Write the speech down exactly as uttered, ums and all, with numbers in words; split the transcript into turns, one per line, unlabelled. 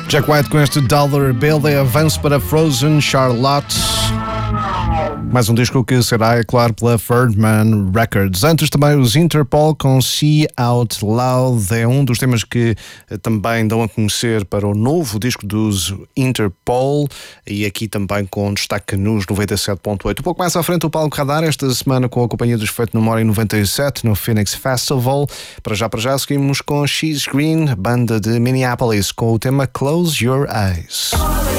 Jack White com este Dollar Bill, de avanço para Frozen Charlotte. Mais um disco que será, é claro, pela Birdman Records. Antes também os Interpol com See Out Loud. É um dos temas que também dão a conhecer para o novo disco dos Interpol. E aqui também com destaque nos noventa e sete ponto oito. Um pouco mais à frente o Paulo Radar, esta semana com a companhia dos Feito no More em noventa e sete no Phoenix Festival. Para já, para já, seguimos com She's Green, banda de Minneapolis, com o tema Close Your Eyes.